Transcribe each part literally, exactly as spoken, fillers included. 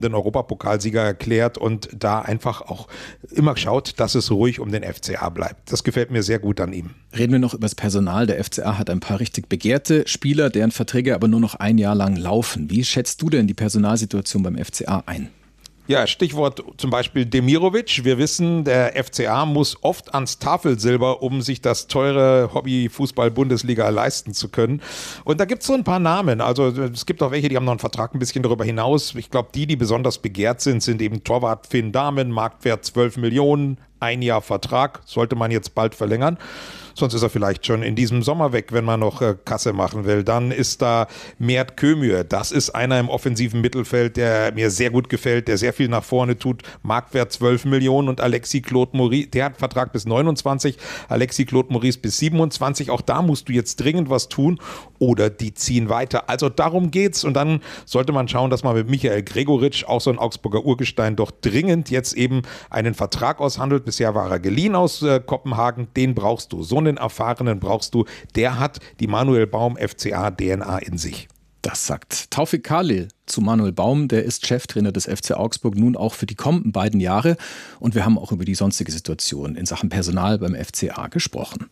den Europapokalsieger erklärt und da einfach auch immer schaut, dass es ruhig um den F C A bleibt. Das gefällt mir sehr gut an ihm. Reden wir noch über das Personal. Der F C A hat ein paar richtig begehrte Spieler, deren Verträge aber nur noch ein Jahr lang laufen. Wie schätzt du denn die Personalsituation beim F C A ein? Ja, Stichwort zum Beispiel Demirovic. Wir wissen, der F C A muss oft ans Tafelsilber, um sich das teure Hobby-Fußball-Bundesliga leisten zu können. Und da gibt es so ein paar Namen. Also es gibt auch welche, die haben noch einen Vertrag ein bisschen darüber hinaus. Ich glaube, die, die besonders begehrt sind, sind eben Torwart Finn Dahmen, Marktwert zwölf Millionen, ein Jahr Vertrag, sollte man jetzt bald verlängern. Sonst ist er vielleicht schon in diesem Sommer weg, wenn man noch äh, Kasse machen will. Dann ist da Mert Kömür. Das ist einer im offensiven Mittelfeld, der mir sehr gut gefällt, der sehr viel nach vorne tut. Marktwert zwölf Millionen und Alexis Claude Maurice, der hat Vertrag bis neunundzwanzig, Alexis Claude Maurice bis siebenundzwanzig. Auch da musst du jetzt dringend was tun oder die ziehen weiter. Also darum geht's. Und dann sollte man schauen, dass man mit Michael Gregoritsch, auch so ein Augsburger Urgestein, doch dringend jetzt eben einen Vertrag aushandelt. Bisher war er geliehen aus äh, Kopenhagen. Den brauchst du. So einen Erfahrenen brauchst du. Der hat die Manuel Baum F C A D N A in sich. Das sagt Taufik Khalil zu Manuel Baum. Der ist Cheftrainer des F C Augsburg nun auch für die kommenden beiden Jahre. Und wir haben auch über die sonstige Situation in Sachen Personal beim F C A gesprochen.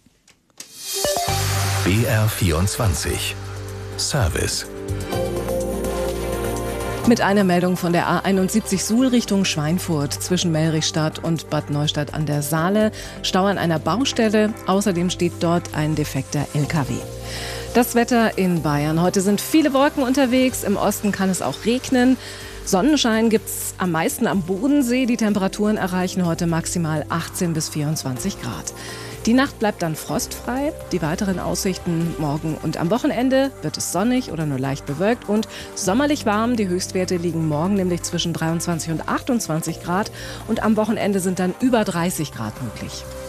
B R vierundzwanzig Service. Mit einer Meldung von der A einundsiebzig Suhl Richtung Schweinfurt zwischen Melrichstadt und Bad Neustadt an der Saale. Stau an einer Baustelle. Außerdem steht dort ein defekter L K W. Das Wetter in Bayern. Heute sind viele Wolken unterwegs. Im Osten kann es auch regnen. Sonnenschein gibt es am meisten am Bodensee. Die Temperaturen erreichen heute maximal achtzehn bis vierundzwanzig Grad. Die Nacht bleibt dann frostfrei. Die weiteren Aussichten: morgen und am Wochenende wird es sonnig oder nur leicht bewölkt und sommerlich warm. Die Höchstwerte liegen morgen nämlich zwischen dreiundzwanzig und achtundzwanzig Grad und am Wochenende sind dann über dreißig Grad möglich.